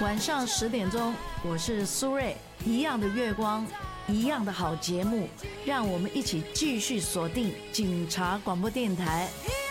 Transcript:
晚上10点钟，我是苏芮，一样的月光，一样的好节目，让我们一起继续锁定警察广播电台。